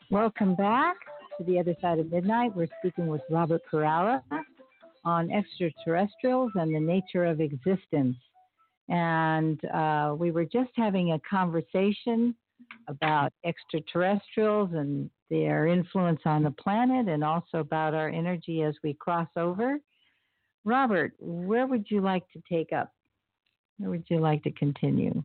Welcome back to the other side of midnight. We're speaking with Robert Perala on extraterrestrials and the nature of existence. And we were just having a conversation about extraterrestrials and their influence on the planet, and also about our energy as we cross over. Robert, where would you like to take up? Where would you like to continue?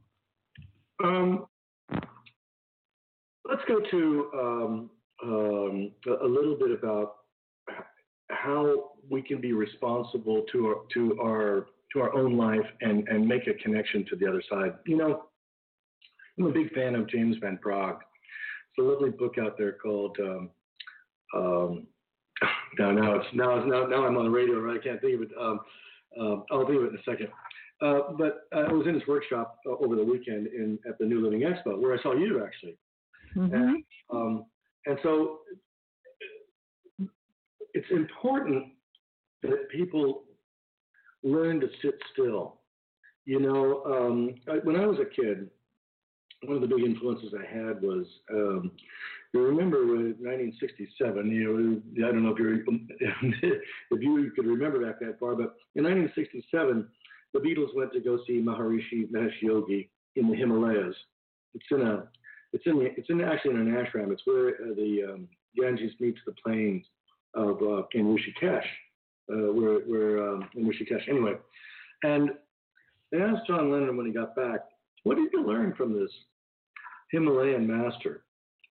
Let's go to a little bit about how we can be responsible to our own life and make a connection to the other side. You know, I'm a big fan of James Van Praagh. It's a lovely book out there called. Now I'm on the radio, right? I can't think of it. I'll think of it in a second. But I was in his workshop over the weekend at the New Living Expo, where I saw you actually. Mm-hmm. And so it's important that people learn to sit still. You know, when I was a kid, one of the big influences I had was, you remember in 1967, you know, I don't know if you could remember back that far, but in 1967, the Beatles went to go see Maharishi Mahesh Yogi in the Himalayas. It's actually in an ashram. It's where the Ganges meets the plains of in Rishikesh, in Rishikesh. Anyway, and they asked John Lennon when he got back, "What did you learn from this Himalayan master?"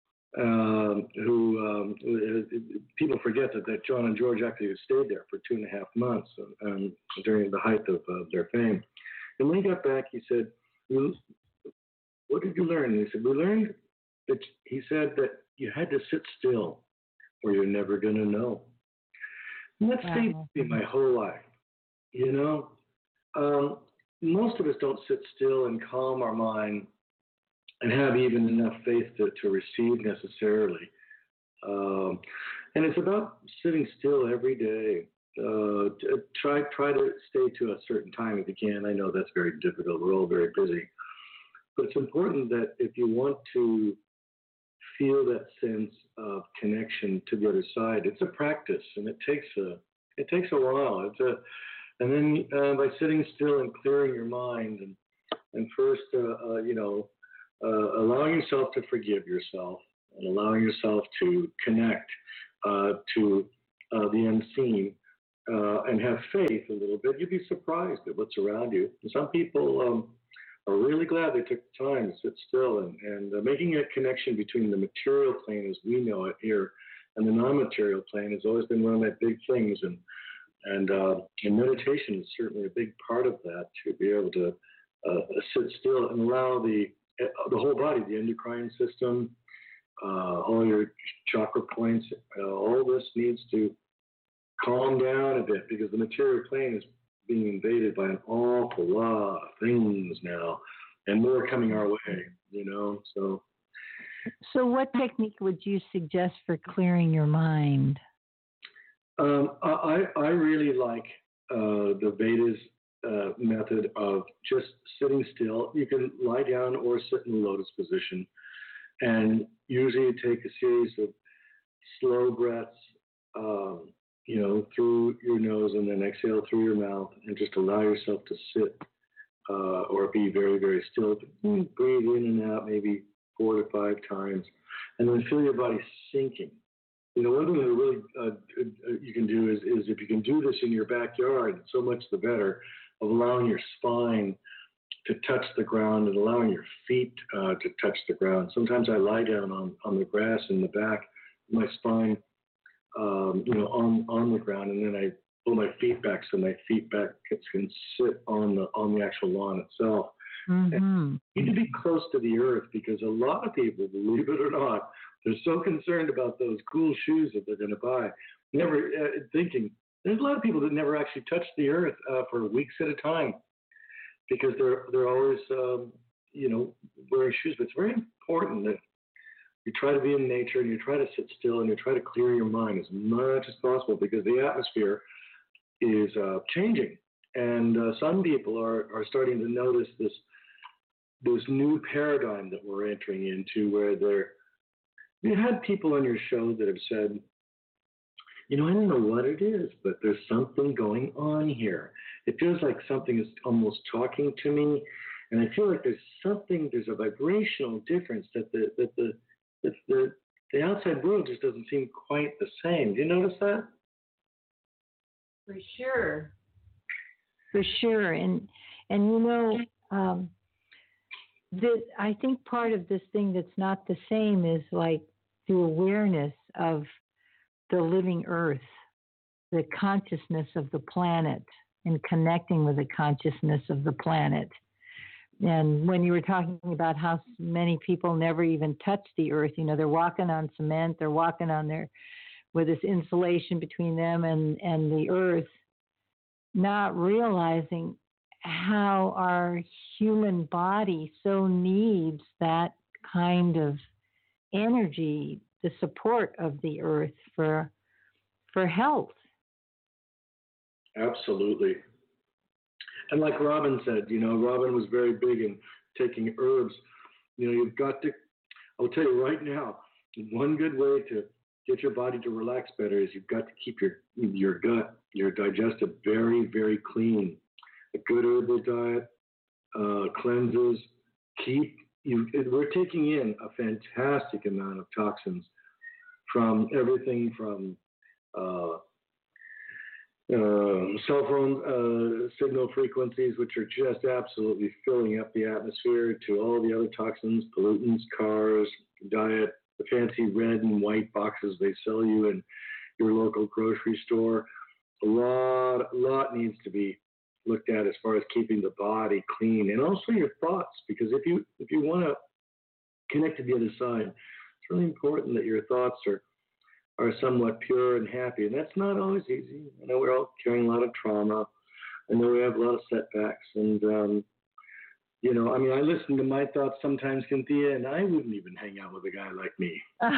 Who people forget that John and George actually stayed there for 2.5 months during the height of their fame. And when he got back, he said, "What did you learn?" And he said, "We learned that," he said, "that you had to sit still or you're never going to know." And that stayed with me my whole life. You know, most of us don't sit still and calm our mind and have even enough faith to receive necessarily. And it's about sitting still every day. Try to stay to a certain time if you can. I know that's very difficult. We're all very busy. But it's important that if you want to feel that sense of connection to the other side, it's a practice, and it takes a while. And then by sitting still and clearing your mind, and first, allowing yourself to forgive yourself, and allowing yourself to connect to the unseen, and have faith a little bit, you'd be surprised at what's around you. And some people are really glad they took the time to sit still and making a connection between the material plane as we know it here and the non-material plane has always been one of my big things. And meditation is certainly a big part of that, to be able to sit still and allow the whole body, the endocrine system, all your chakra points, all this needs to calm down a bit, because the material plane is being invaded by an awful lot of things now, and more coming our way, you know. So what technique would you suggest for clearing your mind? I really like the Vedas method of just sitting still. You can lie down or sit in the lotus position, and usually you take a series of slow breaths, through your nose, and then exhale through your mouth, and just allow yourself to sit or be very, very still. Breathe in and out maybe 4 to 5 times, and then feel your body sinking. You know, one thing that really you can do is if you can do this in your backyard, so much the better, of allowing your spine to touch the ground and allowing your feet to touch the ground. Sometimes I lie down on the grass in the back, my spine, on the ground, and then I pull my feet back so my feet back can sit on the actual lawn itself. Mm-hmm. You need to be close to the earth, because a lot of people, believe it or not, they're so concerned about those cool shoes that they're going to buy, never thinking. There's a lot of people that never actually touch the earth for weeks at a time, because they're always wearing shoes. But it's very important that you try to be in nature, and you try to sit still, and you try to clear your mind as much as possible, because the atmosphere is changing. And some people are starting to notice this new paradigm that we're entering into, where You had people on your show that have said, I don't know what it is, but there's something going on here. It feels like something is almost talking to me, and I feel like there's a vibrational difference that the outside world just doesn't seem quite the same. Do you notice that? For sure. For sure. And I think part of this thing that's not the same is like the awareness of the living earth, the consciousness of the planet, and connecting with the consciousness of the planet. And when you were talking about how many people never even touch the earth, they're walking on cement, they're walking on with this insulation between them and the earth, not realizing how our human body so needs that kind of energy, the support of the earth for health. Absolutely. And like Robin said, Robin was very big in taking herbs. You've got to, I'll tell you right now, one good way to get your body to relax better is you've got to keep your gut, your digestive very, very clean. A good herbal diet, cleanses, we're taking in a fantastic amount of toxins from everything from cell phone signal frequencies, which are just absolutely filling up the atmosphere, to all the other toxins, pollutants, cars, diet, the fancy red and white boxes they sell you in your local grocery store. A lot needs to be looked at as far as keeping the body clean, and also your thoughts, because if you want to connect to the other side, it's really important that your thoughts are somewhat pure and happy, and that's not always easy. I know we're all carrying a lot of trauma. I know we have a lot of setbacks, and I listen to my thoughts sometimes, Cynthia, and I wouldn't even hang out with a guy like me.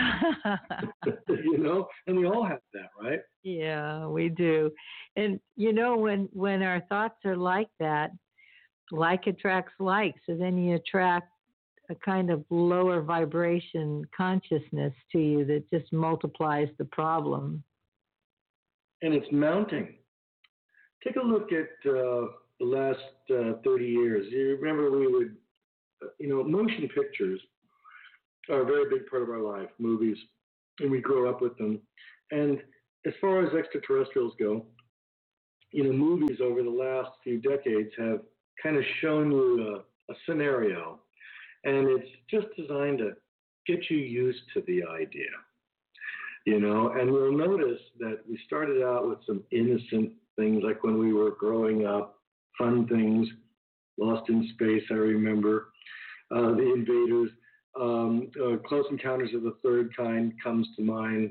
And we all have that, right? Yeah, we do. And when our thoughts are like that, like attracts like, so then you attract a kind of lower vibration consciousness to you that just multiplies the problem. And it's mounting. Take a look at the last 30 years. You remember we would, motion pictures are a very big part of our life, movies, and we grow up with them. And as far as extraterrestrials go, movies over the last few decades have kind of shown you a scenario, and it's just designed to get you used to the idea, and you'll notice that we started out with some innocent things, like when we were growing up, fun things, Lost in Space, I remember, The Invaders, Close Encounters of the Third Kind comes to mind.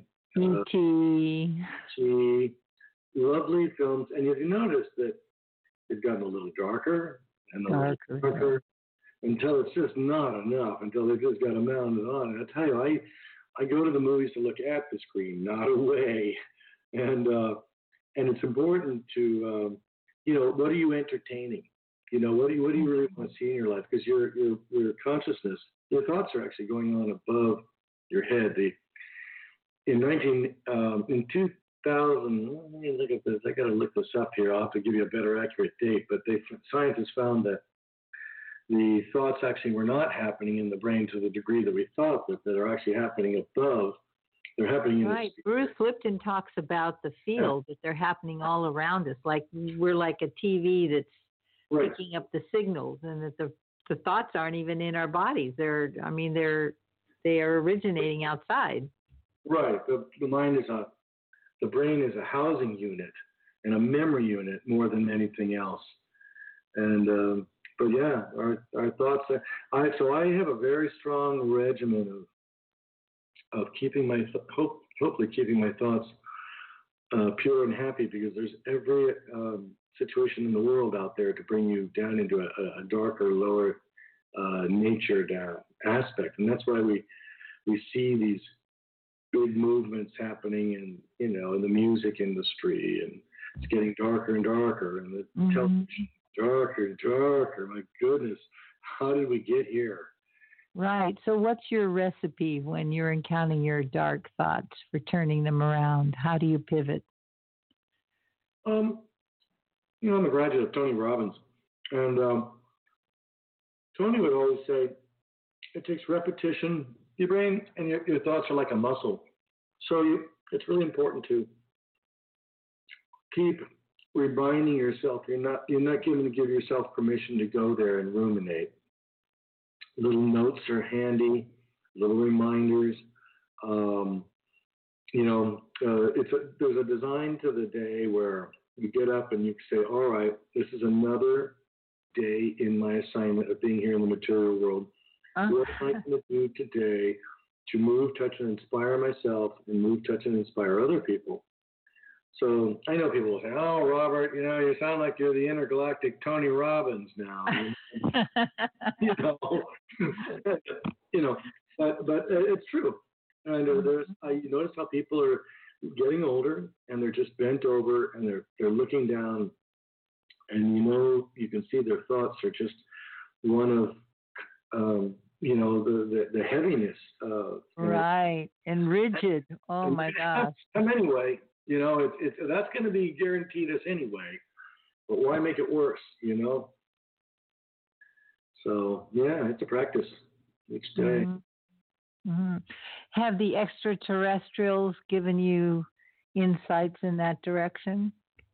E.T. Lovely films, and you've noticed that they've gotten a little darker and darker until it's just not enough, until they've just got to mount it on. And I tell you, I go to the movies to look at the screen, not away, and it's important to what are you entertaining? What do you really want to see in your life? Because your consciousness, your thoughts are actually going on above your head. In 2000, let me look at this. I got to look this up here. I'll have to give you a better accurate date. But scientists found that the thoughts actually were not happening in the brain to the degree that we thought that are actually happening above. They're happening in right. Bruce Lipton talks about the field, that they're happening all around us. Like we're like a TV that's picking up the signals, and that the thoughts aren't even in our bodies. They are originating outside. Right. The mind is the brain is a housing unit and a memory unit more than anything else. And but yeah, our thoughts are. So I have a very strong regimen of keeping hopefully keeping my thoughts pure and happy, because there's every situation in the world out there to bring you down into a darker, lower natured aspect, and that's why we see these big movements happening in the music industry, and it's getting darker and darker, and the television darker and darker. My goodness, how did we get here? Right. So, what's your recipe when you're encountering your dark thoughts for turning them around? How do you pivot? Um, I'm a graduate of Tony Robbins, and Tony would always say it takes repetition. Your brain and your thoughts are like a muscle, so it's really important to keep reminding yourself. You're not going to give yourself permission to go there and ruminate. Little notes are handy, little reminders. Um, there's a design to the day where you get up and you say, all right, this is another day in my assignment of being here in the material world. What am I going to do today to move, touch, and inspire myself and move, touch, and inspire other people? So I know people will say, oh, Robert, you sound like you're the intergalactic Tony Robbins now. you know, but it's true. And you notice how people are getting older and they're just bent over and they're looking down, and you can see their thoughts are just one of the heaviness. Right, and rigid. Oh my gosh. And anyway, it's that's going to be guaranteed us anyway. But why make it worse? So yeah, it's a practice each day. Mm-hmm. Mm-hmm. Have the extraterrestrials given you insights in that direction?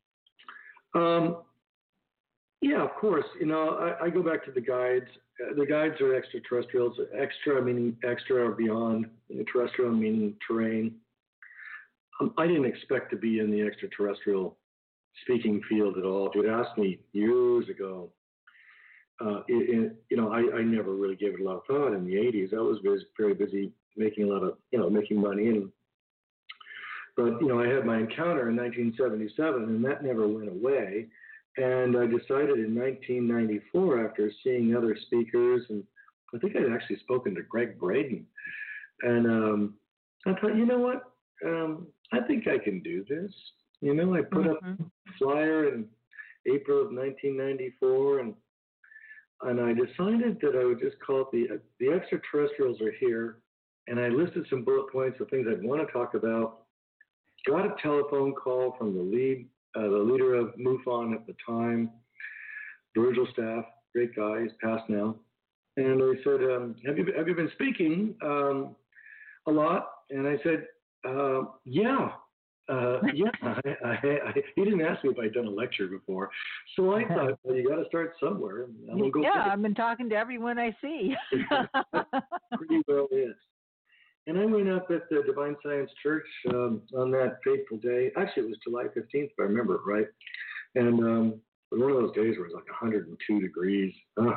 Yeah, of course. I go back to the guides. The guides are extraterrestrials. Extra meaning extra or beyond. Terrestrial meaning terrain. I didn't expect to be in the extraterrestrial speaking field at all. If you'd asked me years ago, I never really gave it a lot of thought in the 80s. I was very busy making a lot of, making money. But I had my encounter in 1977, and that never went away. And I decided in 1994, after seeing other speakers, and I think I'd actually spoken to Greg Braden, and I thought, you know what? I think I can do this. I put up a flyer in April of 1994, and I decided that I would just call it the extraterrestrials are here, and I listed some bullet points of things I'd want to talk about. Got a telephone call from the leader of MUFON at the time, Virgil Staff, great guy, he's passed now. And they said, have you been speaking a lot? And I said, yeah. He didn't ask me if I'd done a lecture before. So I thought, well, you got to start somewhere. I've been talking to everyone I see. Pretty well is. And I went up at the Divine Science Church on that fateful day. Actually, it was July 15th, if I remember it right. And it was one of those days where it was like 102 degrees.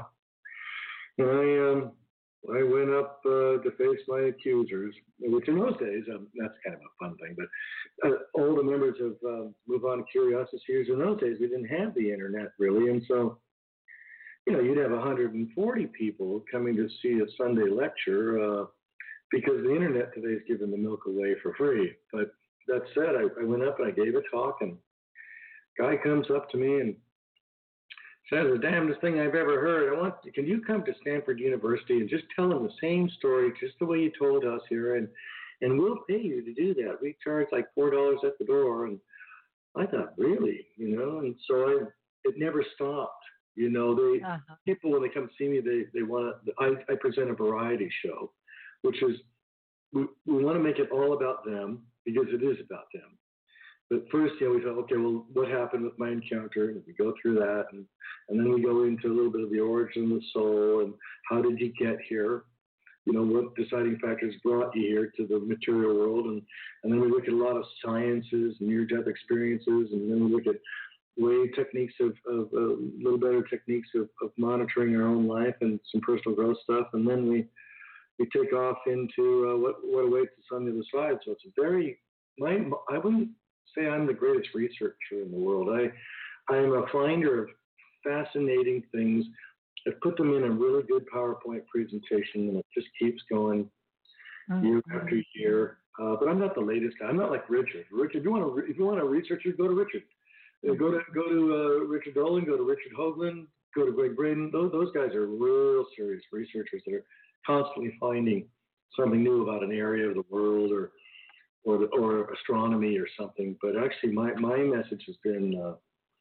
And I went up to face my accusers, which in those days, that's kind of a fun thing, but all the members of MUFON Curiosities, in those days, we didn't have the internet really. And so, you'd have 140 people coming to see a Sunday lecture because the internet today is giving the milk away for free. But that said, I went up and I gave a talk, and a guy comes up to me and says, the damnedest thing I've ever heard. Can you come to Stanford University and just tell them the same story, just the way you told us here, and we'll pay you to do that. We charge like $4 at the door. And I thought, really? And so it never stopped. People, when they come see me, they want to, I present a variety show, which is, we want to make it all about them because it is about them. But first, we thought, okay, well, what happened with my encounter? And we go through that, and then we go into a little bit of the origin of the soul and how did you get here? What deciding factors brought you here to the material world? And then we look at a lot of sciences, near-death experiences, and then we look at techniques of little better techniques of monitoring our own life and some personal growth stuff. And then we take off into what awaits us on the other side. So it's I wouldn't say I'm the greatest researcher in the world. I am a finder of fascinating things. I've put them in a really good PowerPoint presentation, and it just keeps going year after year. But I'm not the latest guy. I'm not like Richard. Richard, if you want a researcher, go to Richard. Go to Richard Dolan. Go to Richard Hoagland. Go to Greg Braden. Those guys are real serious researchers that are constantly finding something new about an area of the world or astronomy or something. But actually, my message has been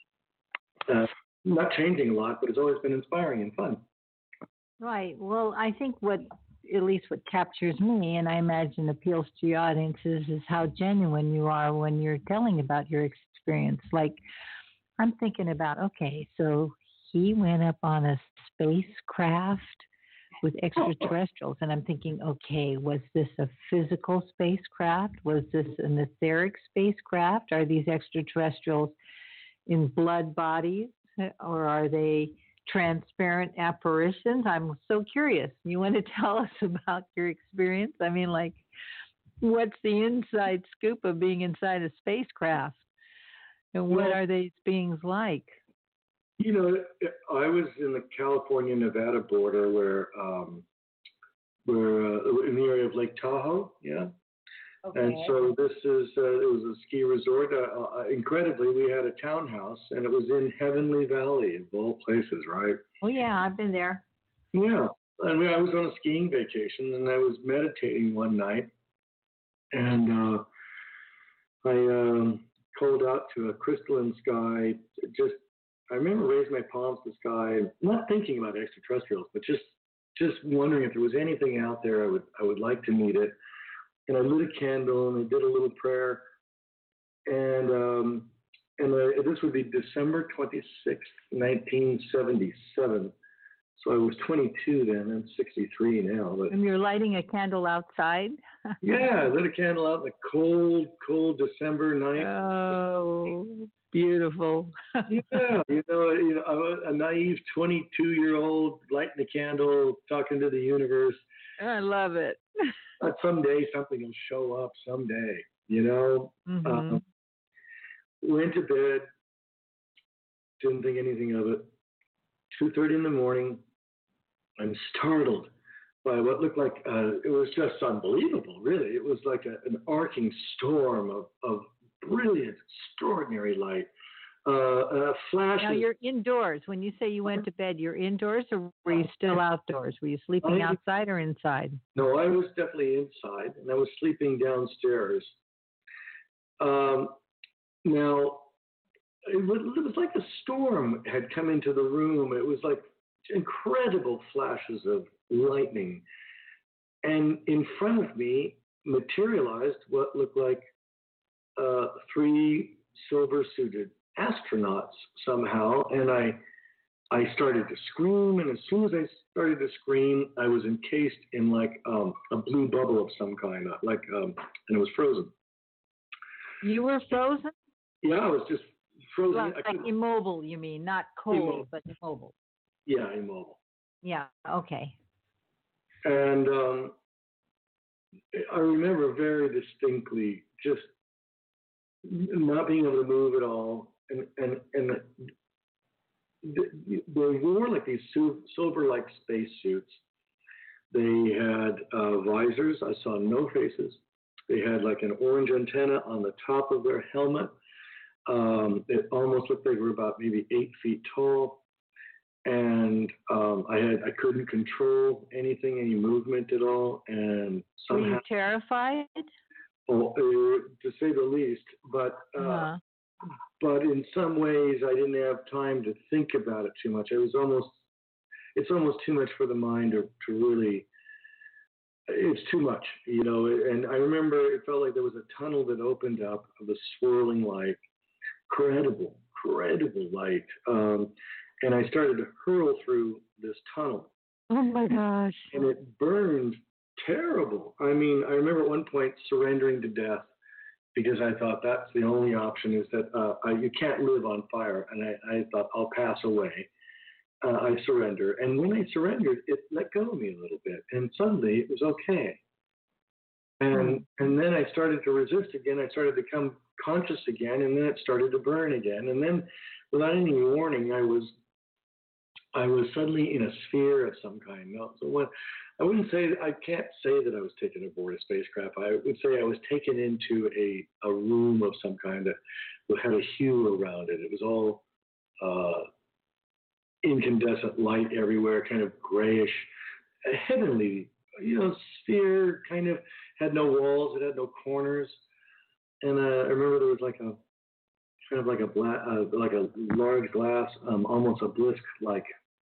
not changing a lot, but it's always been inspiring and fun. Right. Well, I think at least what captures me, and I imagine appeals to your audiences, is how genuine you are when you're telling about your experience. Like, I'm thinking about, okay, so he went up on a spacecraft with extraterrestrials, and I'm thinking, okay, was this a physical spacecraft? Was this an etheric spacecraft? Are these extraterrestrials in blood bodies, or are they transparent apparitions? I'm so curious. You want to tell us about your experience? I mean, like, what's the inside scoop of being inside a spacecraft? And what are these beings like? You know, I was in the California-Nevada border where in the area of Lake Tahoe, yeah. Okay. And so this is, it was a ski resort. Incredibly, we had a townhouse, and it was in Heavenly Valley, of all places, right? Oh, yeah, I've been there. Yeah. I mean, I was on a skiing vacation, and I was meditating one night, and I called out to a crystalline sky. I remember raising my palms to the sky, not thinking about extraterrestrials, but just wondering if there was anything out there I would like to meet it. And I lit a candle and I did a little prayer. And this would be December 26th, 1977. So I was 22 then. I'm 63 now. But, and you're lighting a candle outside? Yeah, I lit a candle out in the cold, cold December night. Oh, beautiful. Yeah, you know, I was a naive 22-year-old lighting a candle, talking to the universe. I love it. Someday something will show up. Someday, you know. Mm-hmm. Went to bed. Didn't think anything of it. 2:30 in the morning. I'm startled by what looked like it was just unbelievable. Really, it was like an arcing storm of brilliant, extraordinary light. Flashes. Now you're indoors. When you say you went to bed, you're indoors, or were you still outdoors? Were you sleeping outside or inside? No, I was definitely inside, and I was sleeping downstairs. Now, it was like a storm had come into the room. It was like incredible flashes of lightning, and in front of me materialized what looked like 3 silver-suited astronauts somehow, and I started to scream, and as soon as I started to scream, I was encased in like a blue bubble of some kind, and it was frozen. You were frozen? Yeah, I was just frozen. Well, like immobile, you mean, not cold, but immobile. Yeah, immobile. Yeah, okay. And I remember very distinctly just not being able to move at all, and they wore like these silver-like spacesuits. They had visors. I saw no faces. They had like an orange antenna on the top of their helmet. It almost looked like they were about maybe 8 feet tall. And I couldn't control anything, any movement at all. And somehow. Were you terrified? Oh, to say the least. But in some ways, I didn't have time to think about it too much. It's almost too much for the mind to really. It's too much, you know. And I remember it felt like there was a tunnel that opened up of a swirling light, incredible light. And I started to hurl through this tunnel. Oh my gosh! And it burned terrible. I mean, I remember at one point surrendering to death because I thought that's the only option is that you can't live on fire. And I thought I'll pass away. I surrender. And when I surrendered, it let go of me a little bit. And suddenly it was okay. And then I started to resist again. I started to become conscious again. And then it started to burn again. And then without any warning, I was suddenly in a sphere of some kind. No, so I can't say that I was taken aboard a spacecraft. I would say I was taken into a room of some kind that had a hue around it. It was all incandescent light everywhere, kind of grayish, heavenly sphere, kind of had no walls, it had no corners. And I remember there was like a kind of like a large glass, almost a blisk-like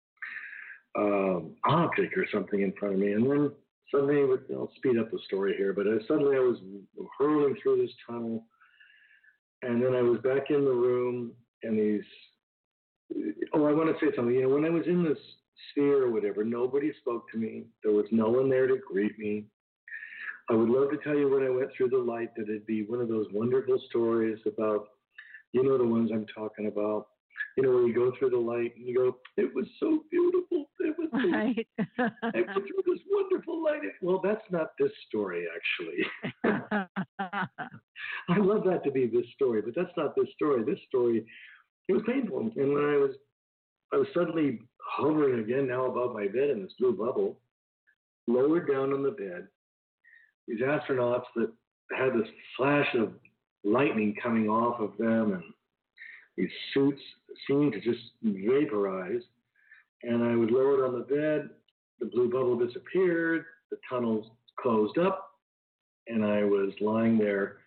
object or something in front of me. And then suddenly, I'll speed up the story here, but suddenly I was hurling through this tunnel, and then I was back in the room, and these. Oh, I want to say something. When I was in this sphere or whatever, nobody spoke to me. There was no one there to greet me. I would love to tell you when I went through the light that it'd be one of those wonderful stories about, the ones I'm talking about. Where you go through the light and you go, it was so beautiful. It was so right. I went through this wonderful light. Well, that's not this story, actually. I love that to be this story, but that's not this story. This story, it was painful. And when I was suddenly hovering again now above my bed in this blue bubble, lowered down on the bed, these astronauts that had this flash of lightning coming off of them, and these suits seemed to just vaporize. And I was lowered on the bed, the blue bubble disappeared, the tunnels closed up, and I was lying there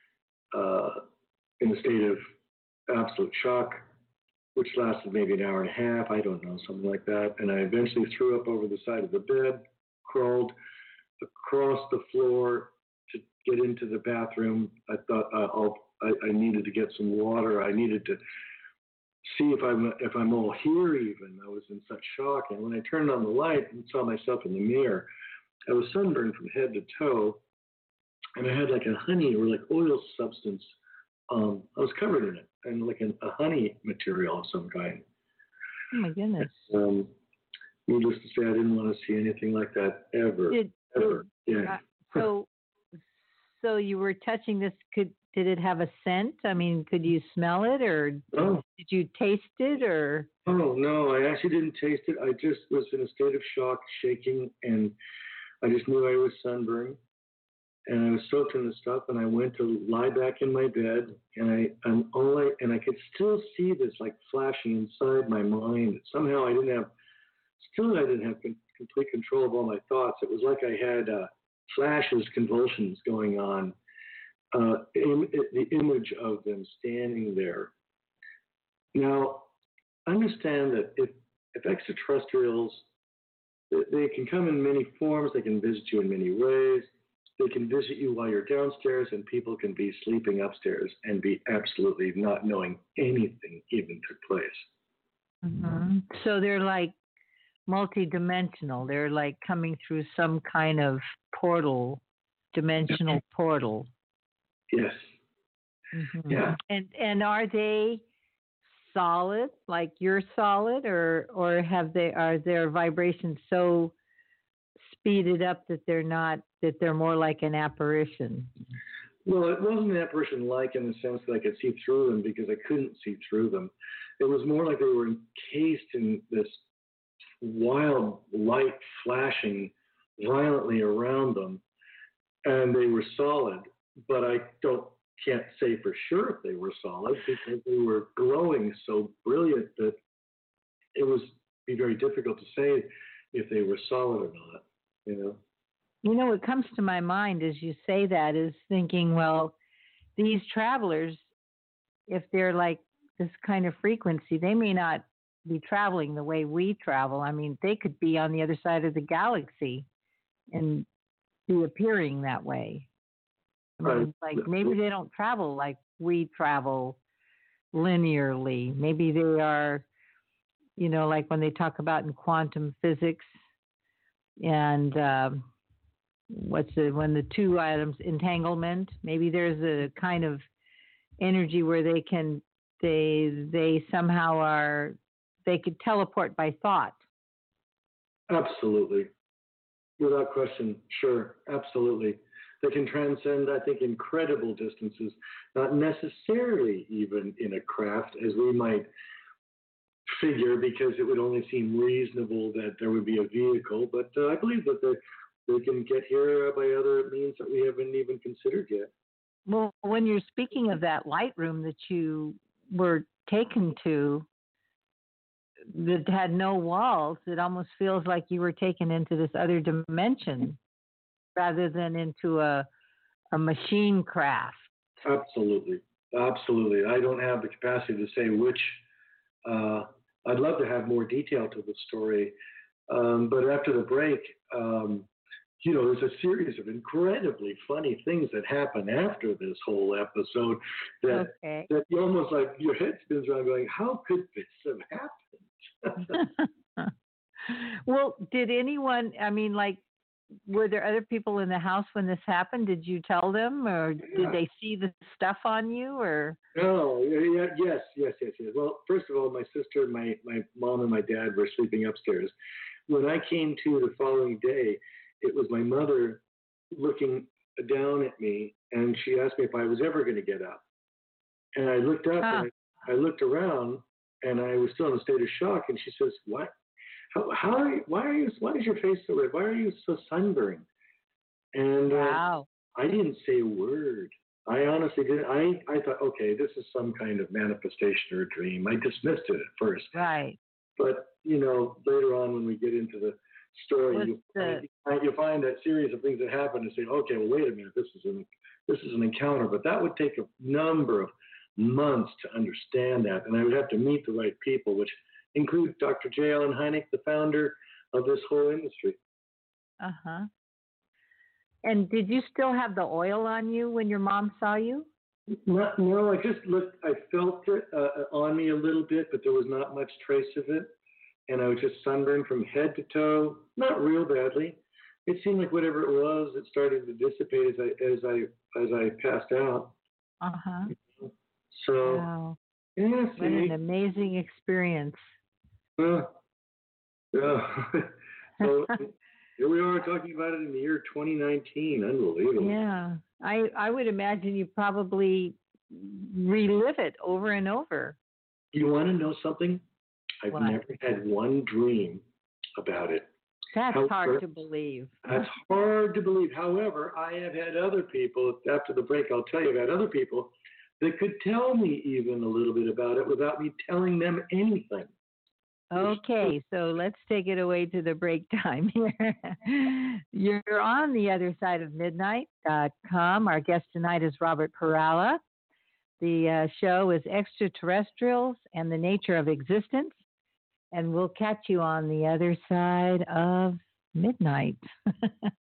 in a state of absolute shock, which lasted maybe an hour and a half, I don't know, something like that. And I eventually threw up over the side of the bed, crawled across the floor to get into the bathroom. I thought I needed to get some water. I needed to see if I'm all here even. I was in such shock. And when I turned on the light and saw myself in the mirror, I was sunburned from head to toe. And I had like a honey or like oil substance. I was covered in it, and like a honey material of some kind. Oh my goodness. Needless to say, I didn't want to see anything like that ever. Yeah. So you were touching this. Did it have a scent? I mean, could you smell it, or did you taste it, or? Oh no, I actually didn't taste it. I just was in a state of shock, shaking, and I just knew I was sunburned. And I was soaked in the stuff, and I went to lie back in my bed, and I could still see this like flashing inside my mind. Somehow I didn't have complete control of all my thoughts. It was like I had flashes, convulsions going on. The image of them standing there. Now, understand that if extraterrestrials, they can come in many forms. They can visit you in many ways. They can visit you while you're downstairs, and people can be sleeping upstairs and be absolutely not knowing anything even took place. Mm-hmm. So they're like multidimensional. They're like coming through some kind of portal, dimensional portal. Yes. Mm-hmm. Yeah. And are they solid, like you're solid, or are their vibrations so speeded up that they're more like an apparition? Well, it wasn't an apparition like in the sense that I could see through them, because I couldn't see through them. It was more like they were encased in this wild light flashing violently around them, and they were solid, but I can't say for sure if they were solid, because they were glowing so brilliant that it would be very difficult to say if they were solid or not. What comes to my mind as you say that is thinking, well, these travelers, if they're like this kind of frequency, they may not be traveling the way we travel. I mean, they could be on the other side of the galaxy and be appearing that way. I mean, like maybe they don't travel like we travel linearly. Maybe they are, like when they talk about in quantum physics, and when the two atoms entanglement, maybe there's a kind of energy where they somehow they could teleport by thought. Absolutely. Without question. Sure. Absolutely. They can transcend, I think, incredible distances, not necessarily even in a craft, as we might figure, because it would only seem reasonable that there would be a vehicle. But I believe that they can get here by other means that we haven't even considered yet. Well, when you're speaking of that light room that you were taken to, that had no walls. It almost feels like you were taken into this other dimension rather than into a machine craft. Absolutely. Absolutely. I don't have the capacity to say which. I'd love to have more detail to the story. But after the break, there's a series of incredibly funny things that happen after this whole episode that you almost like your head spins around going, how could this have happened? Well, did anyone, were there other people in the house when this happened? Did you tell them, or did they see the stuff on you, or? No, yes. Well, first of all, my sister, my mom, and my dad were sleeping upstairs. When I came to the following day, it was my mother looking down at me, and she asked me if I was ever going to get up. And I looked up, and I looked around, and I was still in a state of shock. And she says, "What? Why is your face so red? Why are you so sunburned?" And I didn't say a word. I honestly didn't. I thought, okay, this is some kind of manifestation or a dream. I dismissed it at first. Right. But, later on when we get into the story, you find that series of things that happen and say, okay, well, wait a minute, this is an encounter. But that would take a number of months to understand that. And I would have to meet the right people, which include Dr. J. Allen Hynek, the founder of this whole industry. Uh-huh. And did you still have the oil on you when your mom saw you? No, I just looked. I felt it on me a little bit, but there was not much trace of it. And I was just sunburned from head to toe, not real badly. It seemed like whatever it was, it started to dissipate as I passed out. Uh-huh. So, wow. Yeah, what an amazing experience. Yeah. So here we are talking about it in the year 2019. Unbelievable. Yeah. I would imagine you probably relive it over and over. You want to know something? I've What? never had one dream about it. That's hard to believe. That's hard to believe. However, I have had other people, after the break I'll tell you, I've had other people that could tell me even a little bit about it without me telling them anything. Okay, so let's take it away to the break time here. You're on the other side of midnight.com. Our guest tonight is Robert Perala. The show is Extraterrestrials and the Nature of Existence. And we'll catch you on the other side of midnight.